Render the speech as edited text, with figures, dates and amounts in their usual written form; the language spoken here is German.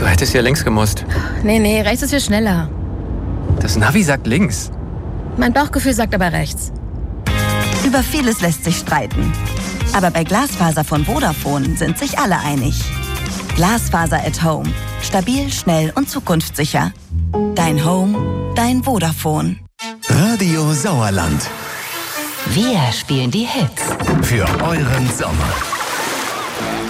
Du hättest hier links gemusst. Nee, rechts ist viel schneller. Das Navi sagt links. Mein Bauchgefühl sagt aber rechts. Über vieles lässt sich streiten. Aber bei Glasfaser von Vodafone sind sich alle einig. Glasfaser at Home. Stabil, schnell und zukunftssicher. Dein Home, dein Vodafone. Radio Sauerland. Wir spielen die Hits. Für euren Sommer.